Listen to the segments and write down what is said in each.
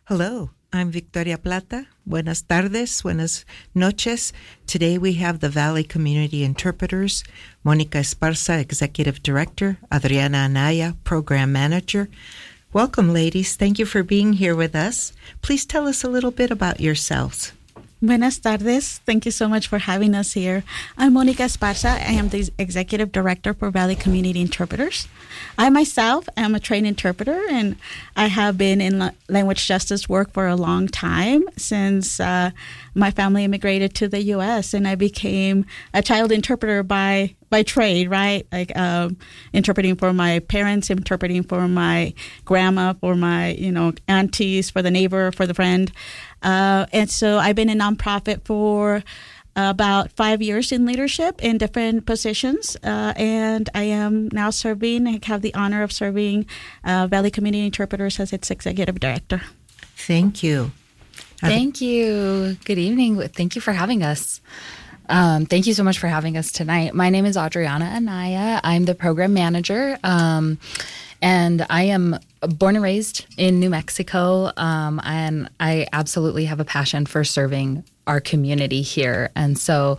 Hello, I'm Victoria Plata. Buenas tardes, buenas noches. Today we have the Valley Community Interpreters, Monica Esparza, Executive Director, Adriana Anaya, Program Manager. Welcome, ladies. Thank you for being here with us. Please tell us a little bit about yourselves. Buenas tardes. Thank you so much for having us here. I'm Monica Esparza. I am the Executive Director for Valley Community Interpreters. I myself am a trained interpreter, and I have been in language justice work for a long time since my family immigrated to the U.S., and I became a child interpreter by trade, right? Like interpreting for my parents, interpreting for my grandma, for my aunties, for the neighbor, for the friend. And so I've been a nonprofit for about 5 years in leadership in different positions. And I am now I have the honor of serving Valley Community Interpreters as its executive director. Thank you. Thank you. Good evening. Thank you for having us. Thank you so much for having us tonight. My name is Adriana Anaya. I'm the program manager, and I am born and raised in New Mexico, and I absolutely have a passion for serving our community here. And so,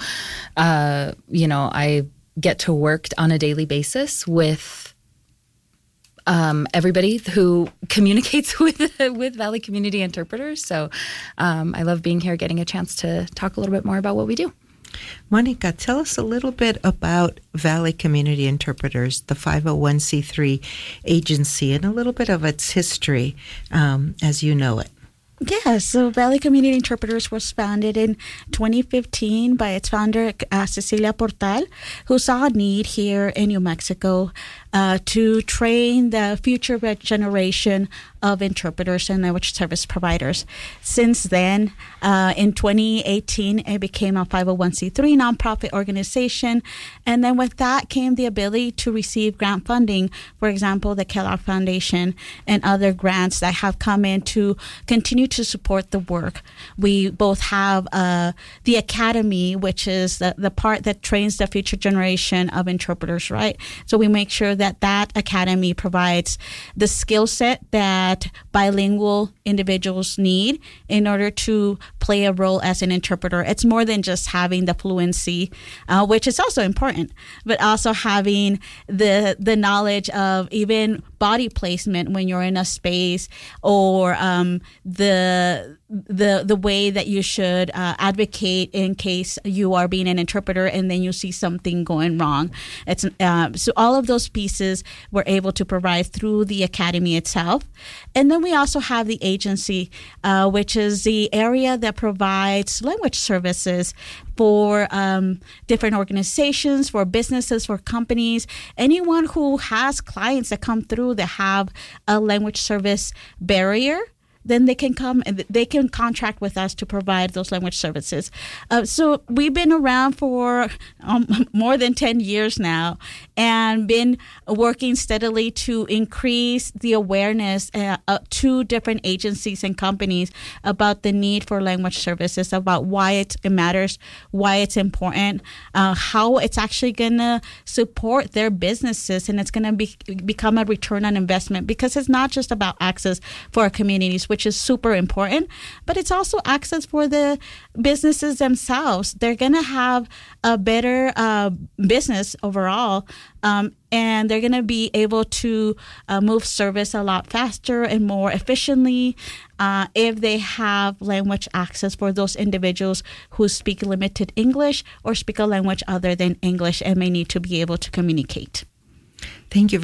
I get to work on a daily basis with everybody who communicates with Valley Community Interpreters. So I love being here, getting a chance to talk a little bit more about what we do. Monica, tell us a little bit about Valley Community Interpreters, the 501c3 agency, and a little bit of its history as you know it. Yeah, so Valley Community Interpreters was founded in 2015 by its founder, Cecilia Portal, who saw a need here in New Mexico to train the future generation of interpreters and language service providers. Since then, in 2018, it became a 501c3 nonprofit organization. And then with that came the ability to receive grant funding, for example, the Kellogg Foundation and other grants that have come in to continue to support the work. We both have the Academy, which is the part that trains the future generation of interpreters, right? So we make sure that Academy provides the skill set that bilingual individuals need in order to play a role as an interpreter. It's more than just having the fluency, which is also important, but also having the knowledge of even body placement when you're in a space, or the way that you should advocate in case you are being an interpreter and then you see something going wrong. It's so all of those pieces we're able to provide through the Academy itself. And then we also have the agency, which is the area that provides language services for different organizations, for businesses, for companies, anyone who has clients that come through that have a language service barrier. Then they can contract with us to provide those language services. So we've been around for more than 10 years now and been working steadily to increase the awareness to different agencies and companies about the need for language services, about why it matters, why it's important, how it's actually going to support their businesses, and it's going to become a return on investment, because it's not just about access for our communities, which is super important, but it's also access for the businesses themselves. They're going to have a better business overall, and they're going to be able to move service a lot faster and more efficiently if they have language access for those individuals who speak limited English or speak a language other than English and may need to be able to communicate. Thank you very